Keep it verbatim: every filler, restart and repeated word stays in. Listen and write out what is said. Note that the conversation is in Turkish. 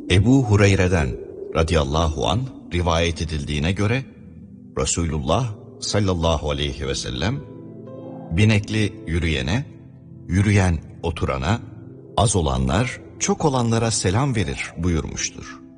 Ebu Hureyre'den radıyallahu an rivayet edildiğine göre Resulullah sallallahu aleyhi ve sellem binekli yürüyene, yürüyen oturana, az olanlar çok olanlara selam verir buyurmuştur.